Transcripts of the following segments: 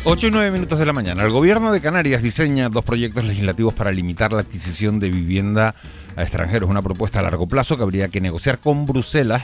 8:09 de la mañana. El gobierno de Canarias diseña 2 proyectos legislativos para limitar la adquisición de vivienda a extranjeros. Una propuesta a largo plazo que habría que negociar con Bruselas,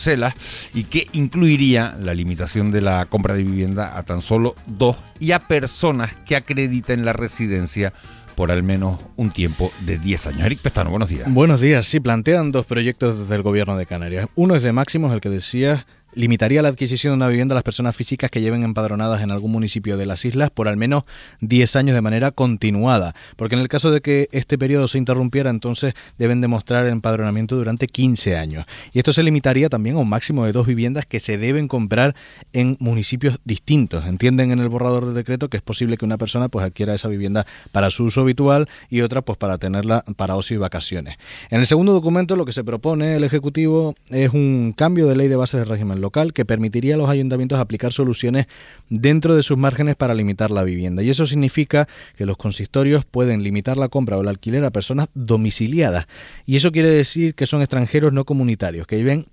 y que incluiría la limitación de la compra de vivienda a tan solo 2 y a personas que acrediten la residencia por al menos un tiempo de 10 años. Eric Pestano, buenos días. Buenos días. Sí, plantean 2 proyectos del gobierno de Canarias. Uno es de Máximos, el que decías, limitaría la adquisición de una vivienda a las personas físicas que lleven empadronadas en algún municipio de las islas por al menos 10 años de manera continuada. Porque en el caso de que este periodo se interrumpiera, entonces deben demostrar el empadronamiento durante 15 años. Y esto se limitaría también a un máximo de 2 viviendas que se deben comprar en municipios distintos. Entienden en el borrador del decreto que es posible que una persona pues adquiera esa vivienda para su uso habitual y otra pues para tenerla para ocio y vacaciones. En el segundo documento lo que se propone el Ejecutivo es un cambio de ley de bases de régimen local que permitiría a los ayuntamientos aplicar soluciones dentro de sus márgenes para limitar la vivienda. Y eso significa que los consistorios pueden limitar la compra o el alquiler a personas domiciliadas. Y eso quiere decir que son extranjeros no comunitarios, que viven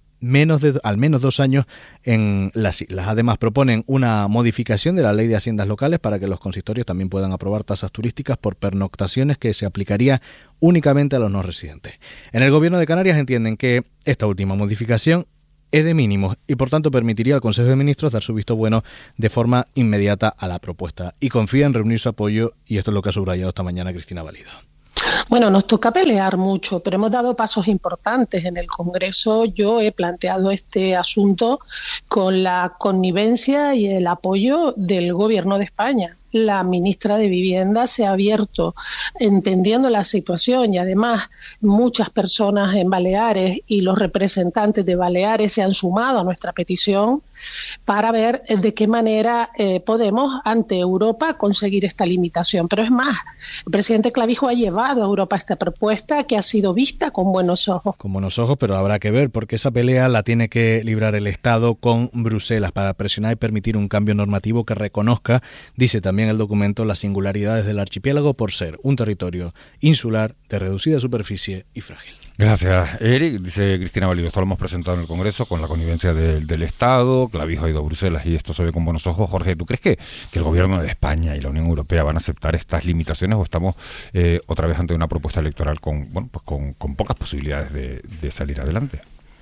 al menos 2 años en las islas. Además, proponen una modificación de la Ley de Haciendas Locales para que los consistorios también puedan aprobar tasas turísticas por pernoctaciones que se aplicaría únicamente a los no residentes. En el Gobierno de Canarias entienden que esta última modificación es de mínimos y por tanto permitiría al Consejo de Ministros dar su visto bueno de forma inmediata a la propuesta y confía en reunir su apoyo, y esto es lo que ha subrayado esta mañana Cristina Valido. Bueno, nos toca pelear mucho, pero hemos dado pasos importantes. En el Congreso yo he planteado este asunto con la connivencia y el apoyo del Gobierno de España. La ministra de Vivienda se ha abierto entendiendo la situación y además muchas personas en Baleares y los representantes de Baleares se han sumado a nuestra petición para ver de qué manera podemos ante Europa conseguir esta limitación. Pero es más, el presidente Clavijo ha llevado a Europa esta propuesta que ha sido vista con buenos ojos. Con buenos ojos, pero habrá que ver porque esa pelea la tiene que librar el Estado con Bruselas para presionar y permitir un cambio normativo que reconozca, dice también el documento, las singularidades del archipiélago por ser un territorio insular de reducida superficie y frágil. Gracias, Eric. Dice Cristina Valido, esto lo hemos presentado en el Congreso con la connivencia del Estado. Clavijo ha ido a Bruselas y esto se ve con buenos ojos. Jorge, ¿tú crees que el gobierno de España y la Unión Europea van a aceptar estas limitaciones o estamos otra vez ante una propuesta electoral con pocas posibilidades de salir adelante?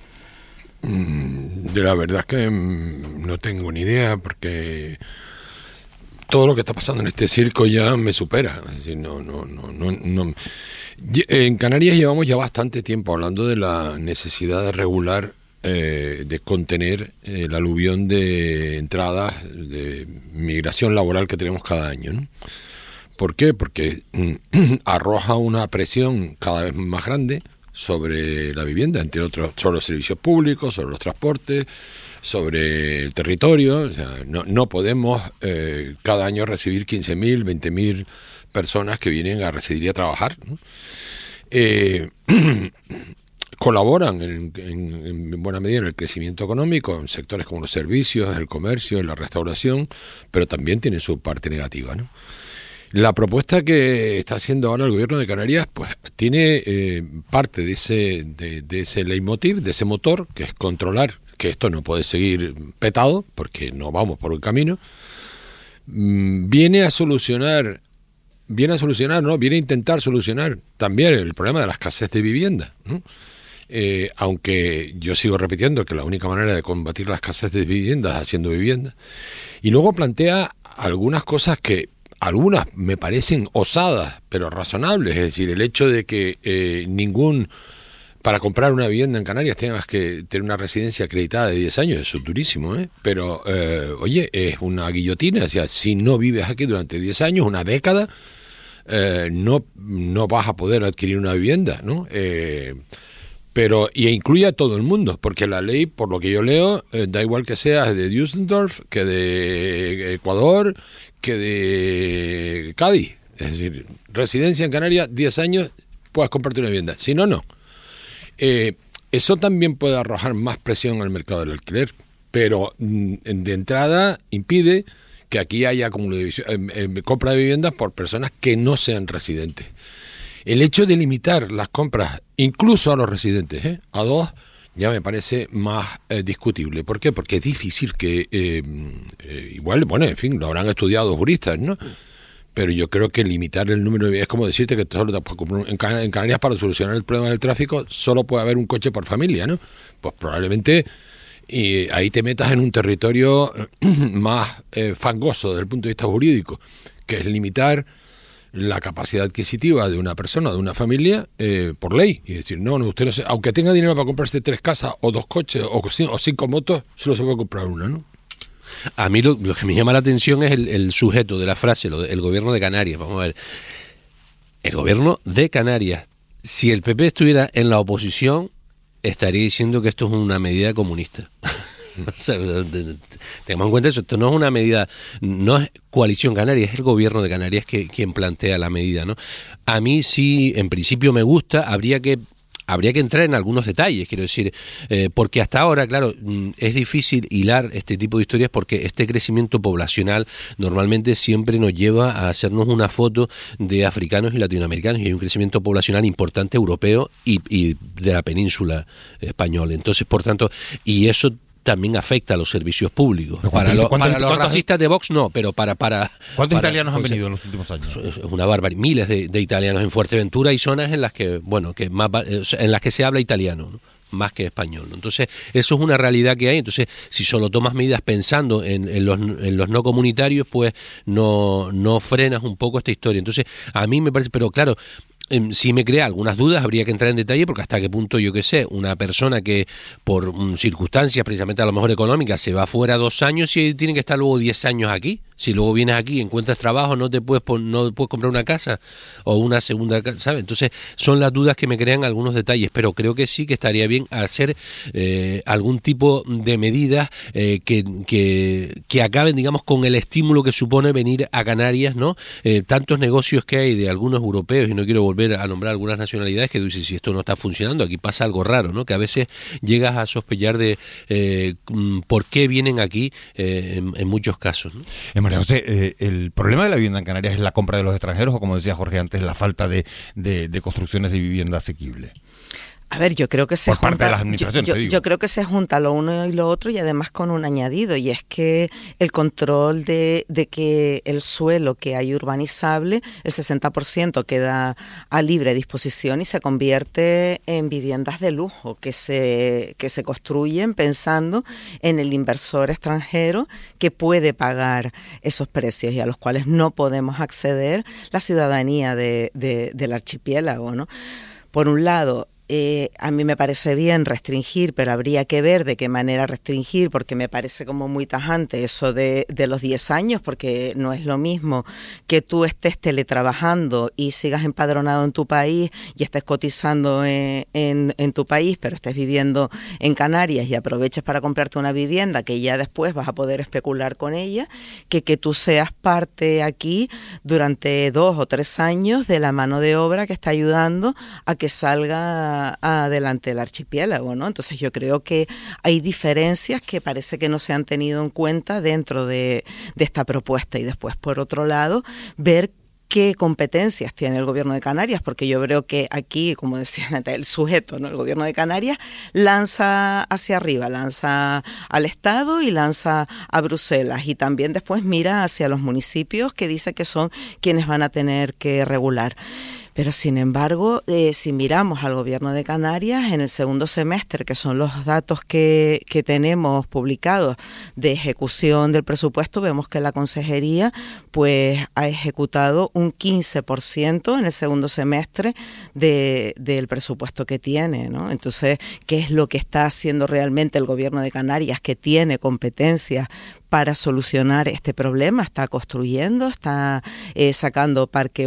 De la verdad es que no tengo ni idea, porque todo lo que está pasando en este circo ya me supera. Es decir, no. En Canarias llevamos ya bastante tiempo hablando de la necesidad de regular, de contener el aluvión de entradas de migración laboral que tenemos cada año, ¿no? ¿Por qué? Porque arroja una presión cada vez más grande sobre la vivienda, entre otros sobre los servicios públicos, sobre los transportes, sobre el territorio. O sea, no podemos cada año recibir 15.000, 20.000 personas que vienen a residir y a trabajar, ¿no? Colaboran en buena medida en el crecimiento económico en sectores como los servicios, el comercio, la restauración, pero también tienen su parte negativa, ¿no? La propuesta que está haciendo ahora el gobierno de Canarias pues tiene parte de ese leitmotiv, de ese motor, que es controlar que esto no puede seguir petado porque no vamos por un camino. Viene a intentar solucionar también el problema de la escasez de vivienda, ¿no? Aunque yo sigo repitiendo que la única manera de combatir la escasez de vivienda es haciendo vivienda. Y luego plantea algunas cosas que algunas me parecen osadas, pero razonables. Es decir, el hecho de que para comprar una vivienda en Canarias tengas que tener una residencia acreditada de 10 años, eso es durísimo, ¿eh? Pero, oye, es una guillotina. O sea, si no vives aquí durante 10 años, una década, no vas a poder adquirir una vivienda, ¿no? Y incluye a todo el mundo, porque la ley, por lo que yo leo, da igual que seas de Düsseldorf, que de Ecuador, que de Cádiz. Es decir, residencia en Canarias, 10 años, puedes comprarte una vivienda. Si no, no. Eso también puede arrojar más presión al mercado del alquiler, pero de entrada impide que aquí haya compra de viviendas por personas que no sean residentes. El hecho de limitar las compras, incluso a los residentes, a 2, ya me parece más discutible. ¿Por qué? Porque es difícil que, igual, bueno, en fin, lo habrán estudiado juristas, ¿no? Pero yo creo que limitar el número de... Es como decirte que solo en Canarias, para solucionar el problema del tráfico, solo puede haber un coche por familia, ¿no? Pues probablemente ahí te metas en un territorio más fangoso desde el punto de vista jurídico, que es limitar la capacidad adquisitiva de una persona, de una familia, por ley. Y decir, no, usted no se, aunque tenga dinero para comprarse 3 casas o 2 coches o 5 motos, solo se puede comprar una, ¿no? A mí lo que me llama la atención es el sujeto de la frase, el gobierno de Canarias. Vamos a ver, el gobierno de Canarias, si el PP estuviera en la oposición, estaría diciendo que esto es una medida comunista. O sea, tengamos en cuenta eso, esto no es una medida, no es Coalición Canaria, es el gobierno de Canarias quien plantea la medida, ¿no? A mí sí, en principio me gusta, habría que entrar en algunos detalles, quiero decir, porque hasta ahora, claro, es difícil hilar este tipo de historias porque este crecimiento poblacional normalmente siempre nos lleva a hacernos una foto de africanos y latinoamericanos, y hay un crecimiento poblacional importante europeo y de la península española. Entonces, por tanto, y eso también afecta a los servicios públicos. Para los racistas de Vox no, pero para ¿cuántos italianos han venido en los últimos años? Es una barbaridad. Miles de italianos en Fuerteventura. Hay zonas en las que, bueno, en las que se habla italiano, ¿no? Más que español, ¿no? Entonces, eso es una realidad que hay. Entonces, si solo tomas medidas pensando en los no comunitarios, pues no frenas un poco esta historia. Entonces, a mí me parece, pero claro, sí me crea algunas dudas, habría que entrar en detalle, porque hasta qué punto, yo qué sé, una persona que por circunstancias, precisamente a lo mejor económicas, se va fuera 2 años y tiene que estar luego 10 años aquí. Si luego vienes aquí, encuentras trabajo, no puedes comprar una casa o una segunda casa, ¿sabes? Entonces, son las dudas que me crean algunos detalles, pero creo que sí que estaría bien hacer algún tipo de medidas que acaben, digamos, con el estímulo que supone venir a Canarias, ¿no? Tantos negocios que hay de algunos europeos, y no quiero volver a nombrar algunas nacionalidades, que dicen, si esto no está funcionando, aquí pasa algo raro, ¿no? Que a veces llegas a sospechar de por qué vienen aquí en muchos casos, ¿no? María José, ¿el problema de la vivienda en Canarias es la compra de los extranjeros o, como decía Jorge antes, la falta de construcciones de vivienda asequible? A ver, yo creo que se junta, por parte de las administraciones, yo creo que se junta lo uno y lo otro, y además con un añadido, y es que el control de que el suelo que hay urbanizable, el 60% queda a libre disposición y se convierte en viviendas de lujo que se construyen pensando en el inversor extranjero que puede pagar esos precios y a los cuales no podemos acceder la ciudadanía del archipiélago, ¿no? Por un lado, a mí me parece bien restringir, pero habría que ver de qué manera restringir, porque me parece como muy tajante eso de los 10 años, porque no es lo mismo que tú estés teletrabajando y sigas empadronado en tu país y estés cotizando en tu país, pero estés viviendo en Canarias y aproveches para comprarte una vivienda que ya después vas a poder especular con ella, que tú seas parte aquí durante 2 o 3 años de la mano de obra que está ayudando a que salga adelante el archipiélago, ¿no? Entonces yo creo que hay diferencias que parece que no se han tenido en cuenta dentro de esta propuesta, y después, por otro lado, ver qué competencias tiene el gobierno de Canarias, porque yo creo que aquí, como decía el sujeto, ¿no? El gobierno de Canarias lanza hacia arriba, lanza al Estado y lanza a Bruselas, y también después mira hacia los municipios, que dice que son quienes van a tener que regular. Pero, sin embargo, si miramos al gobierno de Canarias, en el segundo semestre, que son los datos que tenemos publicados de ejecución del presupuesto, vemos que la consejería pues ha ejecutado un 15% en el segundo semestre del presupuesto que tiene, ¿no? Entonces, ¿qué es lo que está haciendo realmente el gobierno de Canarias, que tiene competencias para solucionar este problema? Está construyendo, está sacando parque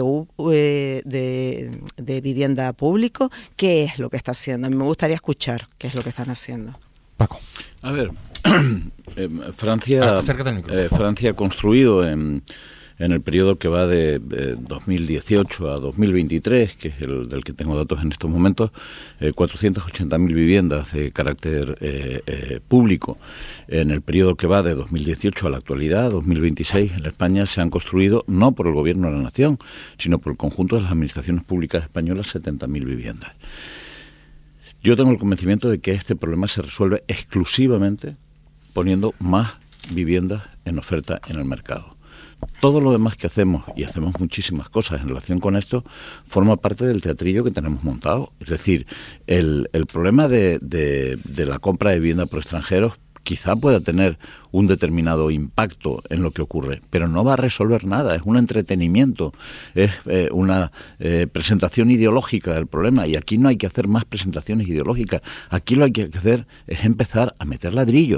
de vivienda público. ¿Qué es lo que está haciendo? A mí me gustaría escuchar qué es lo que están haciendo. Paco. A ver, Francia ha construido en el periodo que va de 2018 a 2023, que es el del que tengo datos en estos momentos, 480.000 viviendas de carácter público. En el periodo que va de 2018 a la actualidad, 2026, en España se han construido, no por el Gobierno de la Nación, sino por el conjunto de las administraciones públicas españolas, 70.000 viviendas. Yo tengo el convencimiento de que este problema se resuelve exclusivamente poniendo más viviendas en oferta en el mercado. Todo lo demás que hacemos, y hacemos muchísimas cosas en relación con esto, forma parte del teatrillo que tenemos montado. Es decir, el problema de la compra de vivienda por extranjeros quizá pueda tener un determinado impacto en lo que ocurre, pero no va a resolver nada, es un entretenimiento, es una presentación ideológica del problema, y aquí no hay que hacer más presentaciones ideológicas, aquí lo que hay que hacer es empezar a meter ladrillo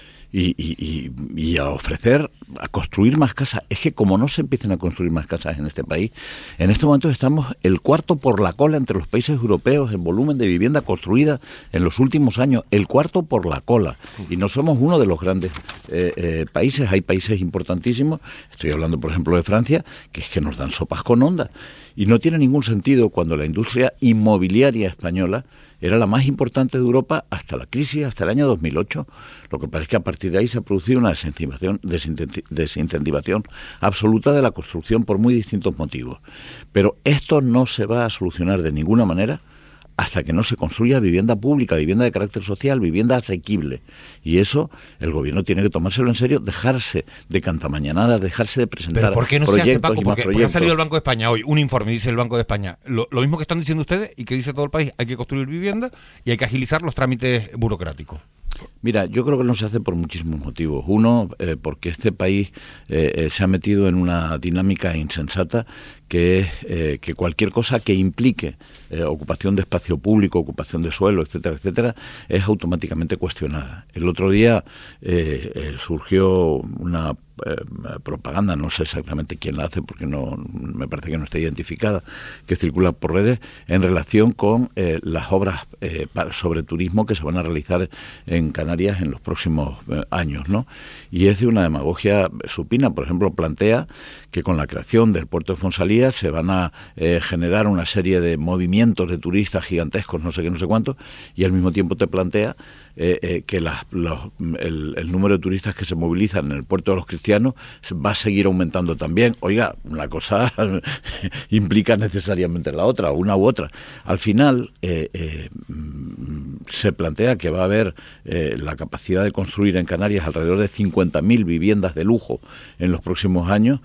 y a ofrecer, a construir más casas. Es que como no se empiecen a construir más casas en este país, en este momento estamos el cuarto por la cola entre los países europeos en volumen de vivienda construida en los últimos años, el cuarto por la cola, y no somos uno de los grandes países. Hay países importantísimos, estoy hablando por ejemplo de Francia, que es que nos dan sopas con ondas, y no tiene ningún sentido cuando la industria inmobiliaria española era la más importante de Europa hasta la crisis, hasta el año 2008. Lo que pasa es que a partir de ahí se ha producido una desincentivación absoluta de la construcción por muy distintos motivos. Pero esto no se va a solucionar de ninguna manera hasta que no se construya vivienda pública, vivienda de carácter social, vivienda asequible. Y eso el gobierno tiene que tomárselo en serio, dejarse de cantamañanadas, dejarse de presentar ¿Pero por qué no proyectos se hace, Paco? y más Porque ha proyectos. salido el Banco de España hoy, un informe, dice el Banco de España, lo mismo que están diciendo ustedes y que dice todo el país: hay que construir vivienda y hay que agilizar los trámites burocráticos. Mira, yo creo que no se hace por muchísimos motivos. Uno, porque este país se ha metido en una dinámica insensata, que es que cualquier cosa que implique ocupación de espacio público, ocupación de suelo, etcétera, etcétera, es automáticamente cuestionada. El otro día surgió una propaganda, no sé exactamente quién la hace porque no me parece que no está identificada, que circula por redes en relación con las obras sobre turismo que se van a realizar en Canarias en los próximos años, ¿no? Y es de una demagogia supina. Por ejemplo, plantea que con la creación del puerto de Fonsalía se van a generar una serie de movimientos de turistas gigantescos, no sé qué, no sé cuánto, y al mismo tiempo te plantea que el número de turistas que se movilizan en el puerto de los Cristianos va a seguir aumentando también. Oiga, una cosa implica necesariamente la otra, una u otra. Al final se plantea que va a haber la capacidad de construir en Canarias alrededor de 50.000 viviendas de lujo en los próximos años,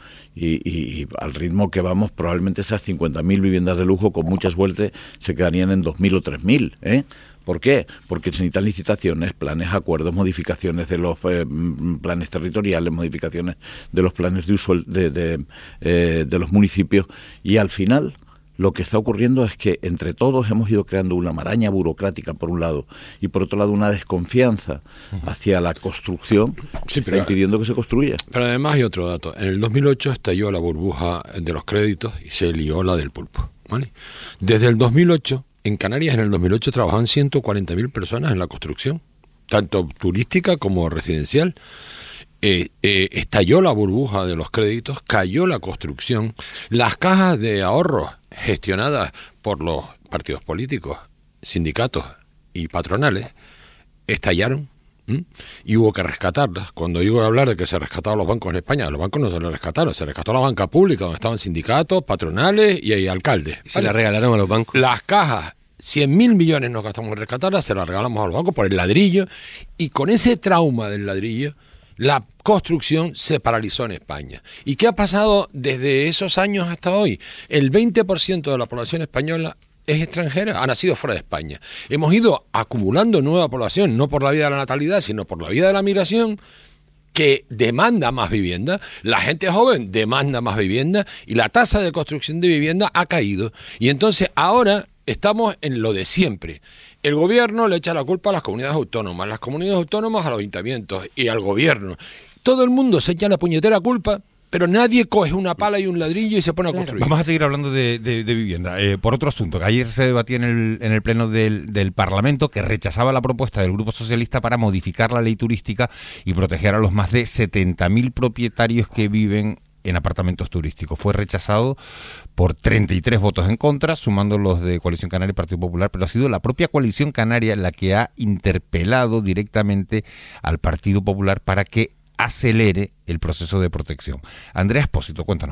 y al ritmo que vamos, probablemente esas 50.000 viviendas de lujo con mucha suerte se quedarían en 2.000 o 3.000, ¿eh? ¿Por qué? Porque se necesitan licitaciones, planes, acuerdos, modificaciones de los planes territoriales, modificaciones de los planes de uso de los municipios, y al final lo que está ocurriendo es que entre todos hemos ido creando una maraña burocrática por un lado, y por otro lado una desconfianza hacia la construcción, Sí, está impidiendo que se construya. Pero además hay otro dato. En el 2008 estalló la burbuja de los créditos y se lió la del pulpo, ¿vale? Desde el 2008, en Canarias en el 2008 trabajaban 140.000 personas en la construcción, tanto turística como residencial. Estalló la burbuja de los créditos, cayó la construcción, las cajas de ahorros gestionadas por los partidos políticos, sindicatos y patronales estallaron, y hubo que rescatarlas. Cuando digo hablar de que se rescataron los bancos en España, los bancos no se los rescataron, se rescató la banca pública donde estaban sindicatos, patronales y alcaldes. Y se la regalaron a los bancos. Las cajas, 100.000 millones nos gastamos en rescatarlas, se las regalamos a los bancos por el ladrillo, y con ese trauma del ladrillo la construcción se paralizó en España. ¿Y qué ha pasado desde esos años hasta hoy? El 20% de la población española es extranjera, ha nacido fuera de España. Hemos ido acumulando nueva población, no por la vía de la natalidad, sino por la vía de la migración, que demanda más vivienda. La gente joven demanda más vivienda y la tasa de construcción de vivienda ha caído. Y entonces ahora estamos en lo de siempre. El gobierno le echa la culpa a las comunidades autónomas, las comunidades autónomas a los ayuntamientos y al gobierno. Todo el mundo se echa la puñetera culpa, pero nadie coge una pala y un ladrillo y se pone a construir. Vamos a seguir hablando de vivienda. Por otro asunto, que ayer se debatía en el pleno del Parlamento, que rechazaba la propuesta del Grupo Socialista para modificar la ley turística y proteger a los más de 70.000 propietarios que viven en apartamentos turísticos. Fue rechazado por 33 votos en contra, sumando los de Coalición Canaria y Partido Popular, pero ha sido la propia Coalición Canaria la que ha interpelado directamente al Partido Popular para que acelere el proceso de protección. Andrea Espósito, cuéntanos.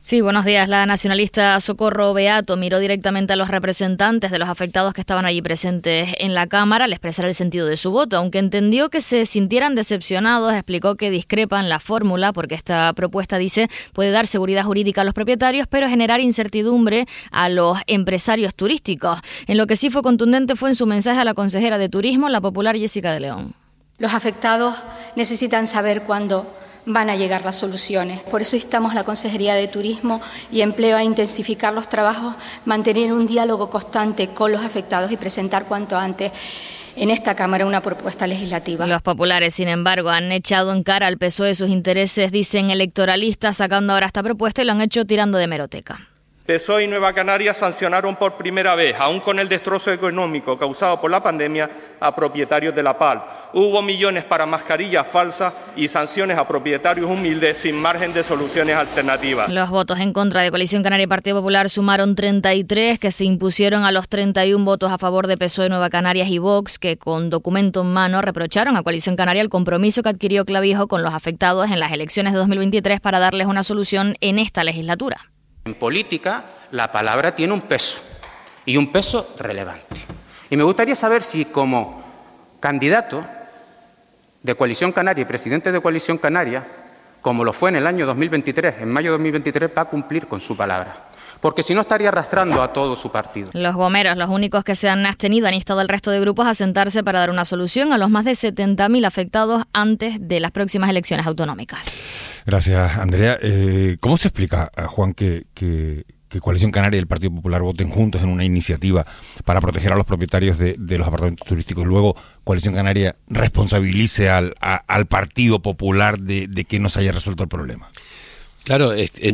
Sí, buenos días. La nacionalista Socorro Beato miró directamente a los representantes de los afectados que estaban allí presentes en la Cámara al expresar el sentido de su voto. Aunque entendió que se sintieran decepcionados, explicó que discrepan la fórmula porque esta propuesta, dice, puede dar seguridad jurídica a los propietarios, pero generar incertidumbre a los empresarios turísticos. En lo que sí fue contundente fue en su mensaje a la consejera de Turismo, la popular Jessica de León. Los afectados necesitan saber cuándo van a llegar las soluciones. Por eso instamos a la Consejería de Turismo y Empleo a intensificar los trabajos, mantener un diálogo constante con los afectados y presentar cuanto antes en esta Cámara una propuesta legislativa. Los populares, sin embargo, han echado en cara al PSOE sus intereses, dicen electoralistas, sacando ahora esta propuesta y lo han hecho tirando de hemeroteca. PSOE y Nueva Canarias sancionaron por primera vez, aún con el destrozo económico causado por la pandemia, a propietarios de la PAL. Hubo millones para mascarillas falsas y sanciones a propietarios humildes sin margen de soluciones alternativas. Los votos en contra de Coalición Canaria y Partido Popular sumaron 33, que se impusieron a los 31 votos a favor de PSOE, Nueva Canarias y Vox, que con documento en mano reprocharon a Coalición Canaria el compromiso que adquirió Clavijo con los afectados en las elecciones de 2023 para darles una solución en esta legislatura. En política, la palabra tiene un peso, y un peso relevante. Y me gustaría saber si como candidato de Coalición Canaria y presidente de Coalición Canaria, como lo fue en el año 2023, en mayo de 2023, va a cumplir con su palabra. Porque si no estaría arrastrando a todo su partido. Los gomeros, los únicos que se han abstenido, han instado al resto de grupos a sentarse para dar una solución a los más de 70.000 afectados antes de las próximas elecciones autonómicas. Gracias, Andrea. ¿Cómo se explica, Juan, que Coalición Canaria y el Partido Popular voten juntos en una iniciativa para proteger a los propietarios de los apartamentos turísticos y luego Coalición Canaria responsabilice al Partido Popular de que no se haya resuelto el problema? Claro,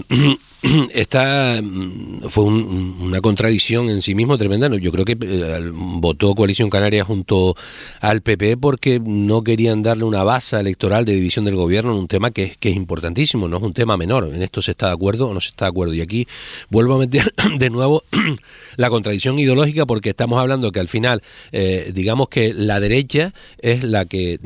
esta fue una contradicción en sí mismo tremenda. Yo creo que votó Coalición Canaria junto al PP porque no querían darle una base electoral de división del gobierno en un tema que es importantísimo, no es un tema menor. En esto se está de acuerdo o no se está de acuerdo. Y aquí vuelvo a meter de nuevo la contradicción ideológica porque estamos hablando que al final, digamos que la derecha es la que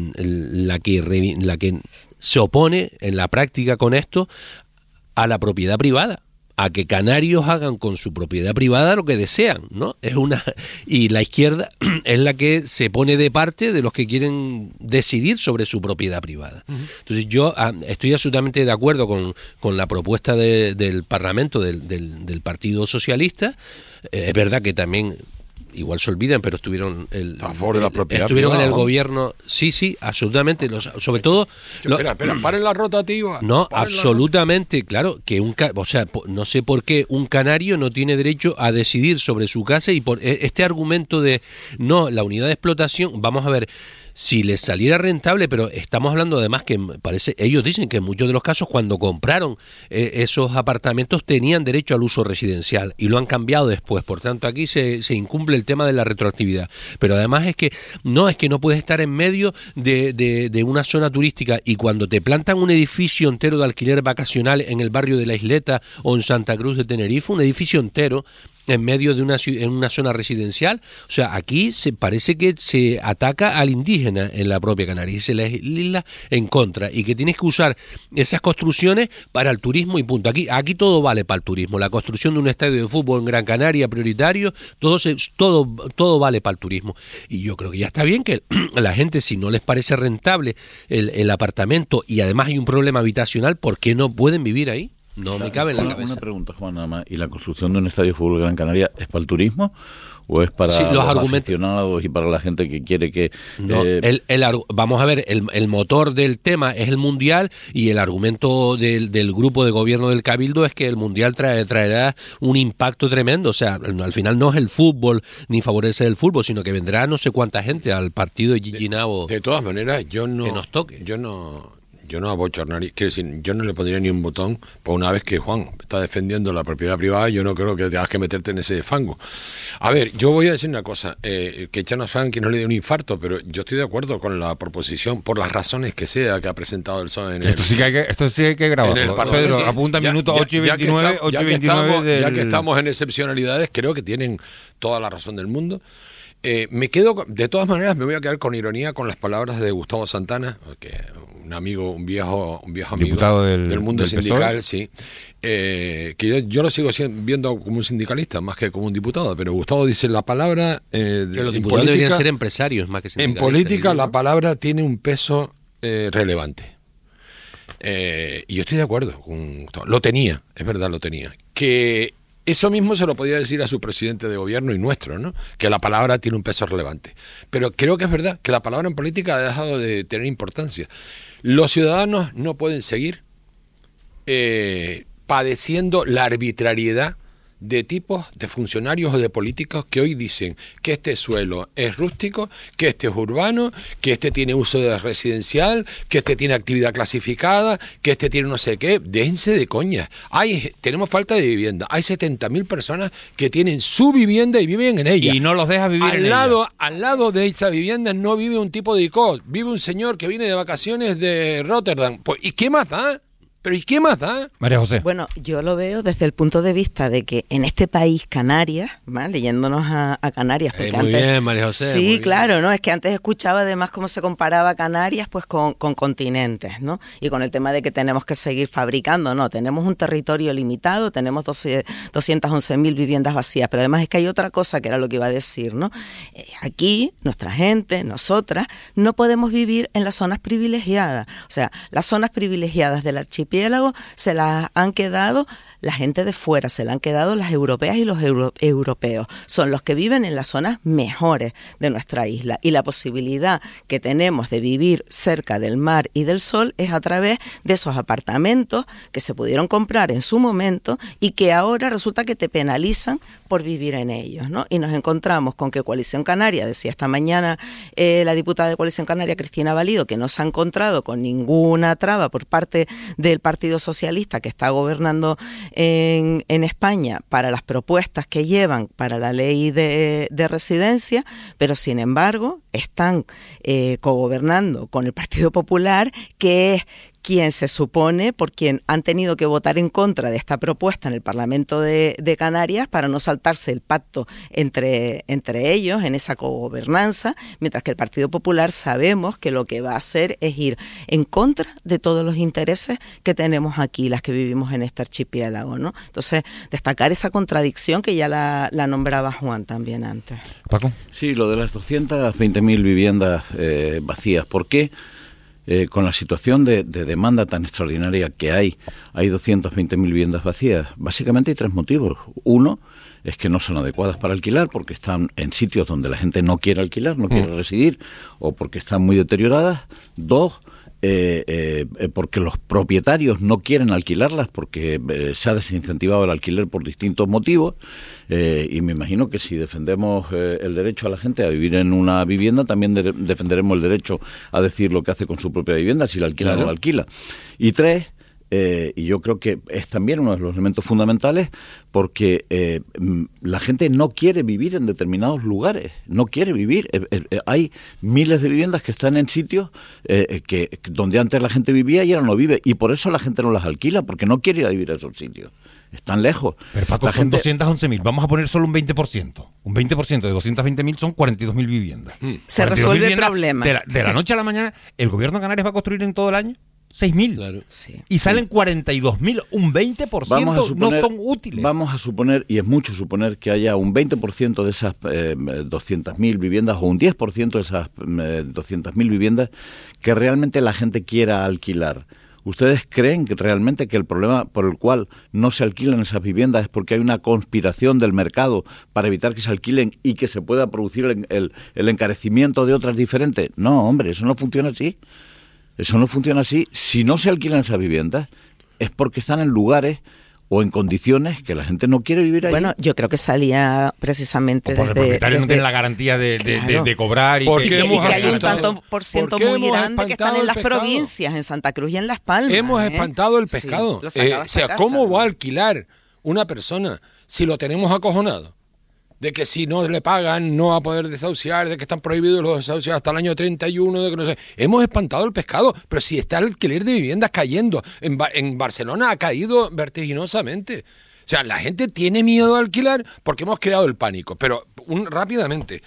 se opone en la práctica con esto a la propiedad privada, a que canarios hagan con su propiedad privada lo que desean, ¿no? Y la izquierda es la que se pone de parte de los que quieren decidir sobre su propiedad privada. Entonces yo estoy absolutamente de acuerdo con la propuesta del Parlamento del Partido Socialista. Es verdad que también igual se olvidan, pero estuvieron a favor de la propiedad estuvieron privada, en el ¿no? gobierno, sí, absolutamente, sobre todo espera, paren la rotativa. No, absolutamente, claro, que no sé por qué un canario no tiene derecho a decidir sobre su casa y por este argumento de no, la unidad de explotación, vamos a ver, si les saliera rentable, pero estamos hablando además que ellos dicen que en muchos de los casos cuando compraron esos apartamentos tenían derecho al uso residencial y lo han cambiado después, por tanto aquí se incumple el tema de la retroactividad, pero además es que no puedes estar en medio de una zona turística y cuando te plantan un edificio entero de alquiler vacacional en el barrio de La Isleta o en Santa Cruz de Tenerife, un edificio entero en medio de una zona residencial, o sea, aquí parece que se ataca al indígena en la propia Canarias y se legisla en contra y que tienes que usar esas construcciones para el turismo y punto. Aquí todo vale para el turismo, la construcción de un estadio de fútbol en Gran Canaria prioritario, todo vale para el turismo y yo creo que ya está bien que la gente, si no les parece rentable el apartamento y además hay un problema habitacional, ¿por qué no pueden vivir ahí? No me cabe en la cabeza. Una pregunta, Juan, nada más. ¿Y la construcción de un estadio de fútbol Gran Canaria es para el turismo o es para los aficionados y para la gente que quiere que... No, vamos a ver, el motor del tema es el Mundial y el argumento del grupo de gobierno del Cabildo es que el Mundial traerá un impacto tremendo. O sea, al final no es el fútbol ni favorece el fútbol, sino que vendrá no sé cuánta gente al partido de Gigi Nabo. De todas maneras, que nos toque. Yo no abochornaría, quiero decir, yo no le pondría ni un botón por una vez que Juan está defendiendo la propiedad privada, yo no creo que tengas que meterte en ese fango. A ver, yo voy a decir una cosa, que Chano Fan que no le dé un infarto, pero yo estoy de acuerdo con la proposición, por las razones que sea que ha presentado el PSOE en esto sí que hay que grabarlo. Pedro, apunta minuto 8 y 29, ya que estamos en excepcionalidades, creo que tienen toda la razón del mundo. Me quedo, de todas maneras, me voy a quedar con ironía con las palabras de Gustavo Santana, que un amigo, un viejo amigo diputado del mundo del sindical, PSOE. Sí, que yo lo sigo viendo como un sindicalista más que como un diputado, pero Gustavo dice la palabra que los diputados deberían ser empresarios más que sindicalistas. En política la palabra tiene un peso relevante. Y yo estoy de acuerdo con Gustavo. Lo tenía, es verdad, lo tenía. Que eso mismo se lo podía decir a su presidente de gobierno y nuestro, ¿no? Que la palabra tiene un peso relevante. Pero creo que es verdad que la palabra en política ha dejado de tener importancia. Los ciudadanos no pueden seguir padeciendo la arbitrariedad de tipos de funcionarios o de políticos que hoy dicen que este suelo es rústico, que este es urbano, que este tiene uso de residencial, que este tiene actividad clasificada, que este tiene no sé qué. Déjense de coñas. Tenemos falta de vivienda. Hay 70.000 personas que tienen su vivienda y viven en ella. Y no los dejas vivir en ella. Al lado de esa vivienda no vive un tipo de ICO, vive un señor que viene de vacaciones de Rotterdam. Pues, ¿y qué más da? ¿Pero y qué más da? María José. Bueno, yo lo veo desde el punto de vista de que en este país, Canarias, ¿vale? Leyéndonos a Canarias, porque muy antes... bien, María José. Sí, claro, ¿no? Es que antes escuchaba además cómo se comparaba Canarias pues con continentes, ¿no? Y con el tema de que tenemos que seguir fabricando, ¿no? Tenemos un territorio limitado, tenemos 211.000 viviendas vacías, pero además es que hay otra cosa que era lo que iba a decir, ¿no? Aquí, nuestra gente, nosotras, no podemos vivir en las zonas privilegiadas. O sea, las zonas privilegiadas del archipiélago se las han quedado la gente de fuera, se la han quedado las europeas y los europeos. Son los que viven en las zonas mejores de nuestra isla. Y la posibilidad que tenemos de vivir cerca del mar y del sol es a través de esos apartamentos que se pudieron comprar en su momento y que ahora resulta que te penalizan por vivir en ellos, ¿no? Y nos encontramos con que Coalición Canaria, decía esta mañana la diputada de Coalición Canaria, Cristina Valido, que no se ha encontrado con ninguna traba por parte del Partido Socialista que está gobernando en España para las propuestas que llevan para la ley de residencia, pero sin embargo están cogobernando con el Partido Popular, que es quien se supone, por quien han tenido que votar en contra de esta propuesta en el Parlamento de Canarias para no saltarse el pacto entre ellos en esa cogobernanza, mientras que el Partido Popular sabemos que lo que va a hacer es ir en contra de todos los intereses que tenemos aquí, las que vivimos en este archipiélago, ¿no? Entonces, destacar esa contradicción que ya la nombraba Juan también antes. Paco. Sí, lo de las 220.000 viviendas vacías. ¿Por qué? Con la situación de demanda tan extraordinaria que hay 220.000 viviendas vacías. Básicamente hay tres motivos. Uno es que no son adecuadas para alquilar porque están en sitios donde la gente no quiere alquilar, no quiere residir, o porque están muy deterioradas. Dos, porque los propietarios no quieren alquilarlas porque se ha desincentivado el alquiler por distintos motivos, y me imagino que si defendemos el derecho a la gente a vivir en una vivienda, también defenderemos el derecho a decir lo que hace con su propia vivienda, si la alquila o no la alquila. Y tres, y yo creo que es también uno de los elementos fundamentales, porque la gente no quiere vivir en determinados lugares, no quiere vivir. Hay miles de viviendas que están en sitios donde antes la gente vivía y ahora no vive, y por eso la gente no las alquila, porque no quiere ir a vivir a esos sitios. Están lejos. Pero Paco, son 211.000. Vamos a poner solo un 20%. Un 20% de 220.000 son 42.000 viviendas. Se resuelve el problema. De la noche a la mañana, ¿el gobierno de Canarias va a construir en todo el año? 6.000. Claro. Sí. Y salen 42.000, un 20% no son útiles. Vamos a suponer, y es mucho suponer, que haya un 20% de esas 200.000 viviendas o un 10% de esas 200.000 viviendas que realmente la gente quiera alquilar. ¿Ustedes creen que realmente que el problema por el cual no se alquilan esas viviendas es porque hay una conspiración del mercado para evitar que se alquilen y que se pueda producir el encarecimiento de otras diferentes? No, hombre, eso no funciona así. Eso no funciona así. Si no se alquilan esas viviendas es porque están en lugares o en condiciones que la gente no quiere vivir ahí. Bueno, yo creo que salía precisamente desde... Porque el propietario no tiene la garantía de cobrar. Y que hay un tanto por ciento muy grande que están en las provincias, en Santa Cruz y en Las Palmas. Hemos espantado el pescado. Sí, o sea, ¿cómo va a alquilar una persona si lo tenemos acojonado? De que si no le pagan no va a poder desahuciar, de que están prohibidos los desahucios hasta el año 31, de que no sé. Hemos espantado el pescado, pero si está el alquiler de viviendas cayendo, en Barcelona ha caído vertiginosamente. O sea, la gente tiene miedo de alquilar porque hemos creado el pánico. Pero rápidamente,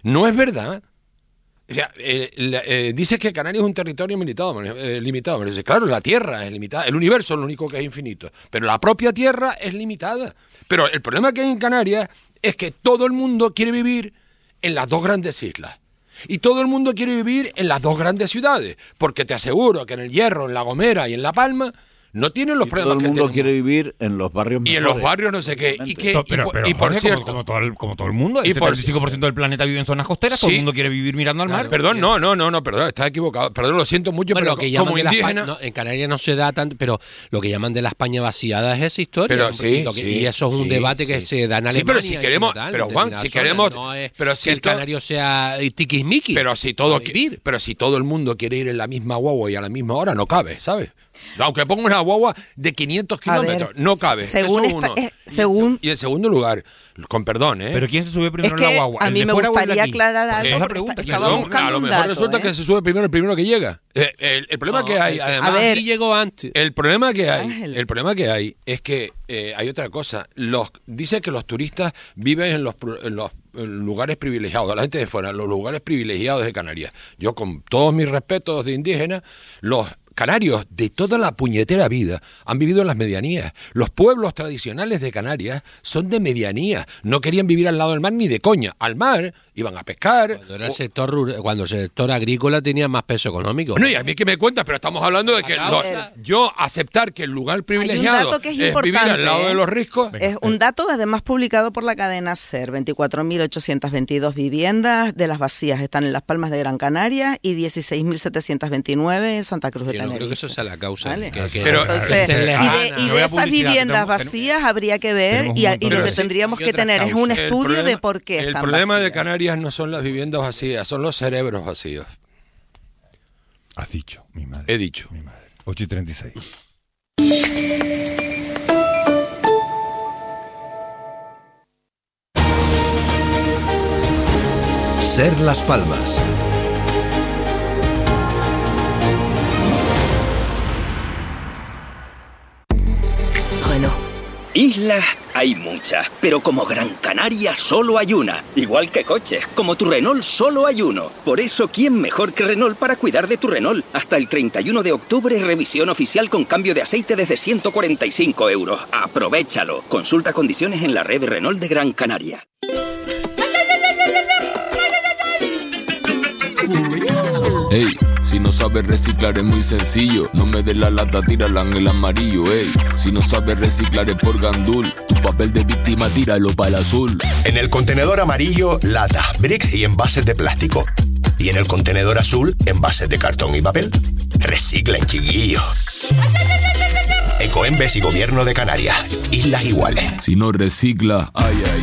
No es verdad. O sea, dices que Canarias es un territorio limitado. Pero dice, claro, la Tierra es limitada, el universo es lo único que es infinito, pero la propia Tierra es limitada. Pero el problema que hay en Canarias es que todo el mundo quiere vivir en las dos grandes islas. Y todo el mundo quiere vivir en las dos grandes ciudades, porque te aseguro que en El Hierro, en La Gomera y en La Palma no tienen los problemas que tenemos. Todo el mundo quiere vivir en los barrios mejores. Y en los barrios no sé qué. Y por cierto, como todo el mundo, el 75% del planeta vive en zonas costeras, todo el mundo quiere vivir mirando al mar. Perdón, no, perdón, estás equivocado. Perdón, lo siento mucho, pero lo que como indígena... en Canarias no se da tanto, pero lo que llaman de la España vaciada es esa historia. Pero y eso es un debate que se da en Alemania. Sí, pero si queremos... Pero Juan, si queremos... No es pero si que el canario sea tiquismiqui. Pero si todo el mundo quiere ir en la misma guagua y a la misma hora, no cabe, ¿sabes? Aunque ponga una guagua de 500 kilómetros, no cabe. Y en segundo lugar, con perdón, ¿Pero quién se sube primero en la guagua? A mí me gustaría aclarar algo. Es la pregunta. A lo mejor resulta que se sube primero el primero que llega. El problema que hay, además, aquí llegó antes. El problema que hay es que hay otra cosa. Dice que los turistas viven en los lugares privilegiados, la gente de fuera, los lugares privilegiados de Canarias. Yo, con todos mis respetos de indígenas, los canarios de toda la puñetera vida han vivido en las medianías. Los pueblos tradicionales de Canarias son de medianías. No querían vivir al lado del mar ni de coña. Al mar iban a pescar. Cuando el sector agrícola tenía más peso económico. No, y a mí que me cuentas, pero estamos hablando de que yo aceptar que el lugar privilegiado es vivir al lado de los riscos. Es un dato además publicado por la cadena SER. 24.822 viviendas de las vacías están en Las Palmas de Gran Canaria y 16.729 en Santa Cruz de Tenerife. No creo que eso sea la causa. ¿Vale? Entonces, y de esas viviendas vacías habría que ver y lo que tendríamos que tener es un estudio de por qué están vacías. El problema de Canarias no son las viviendas vacías, son los cerebros vacíos. Has dicho, mi madre. He dicho. Mi madre. 8:36. Ser Las Palmas. Islas hay muchas, pero como Gran Canaria solo hay una. Igual que coches, como tu Renault solo hay uno. Por eso, ¿quién mejor que Renault para cuidar de tu Renault? Hasta el 31 de octubre, revisión oficial con cambio de aceite desde 145 €. ¡Aprovéchalo! Consulta condiciones en la red Renault de Gran Canaria. Ey, si no sabes reciclar es muy sencillo. No me des la lata, tírala en el amarillo. Ey, si no sabes reciclar es por gandul. Tu papel de víctima tíralo para el azul. En el contenedor amarillo, lata, bricks y envases de plástico. Y en el contenedor azul, envases de cartón y papel. Reciclen, chiquillos. Ecoembes y Gobierno de Canarias. Islas iguales. Si no recicla, ay, ay.